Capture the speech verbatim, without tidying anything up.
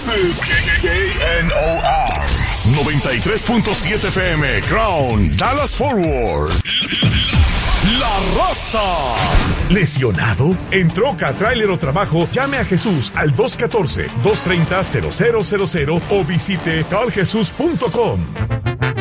This is K N O R noventa y tres punto siete F M, Crown, Dallas Forward. La Raza. ¿Lesionado? ¿En troca, tráiler o trabajo? Llame a Jesús al dos uno cuatro, dos tres cero, cero cero cero cero o visite cal jesús punto com.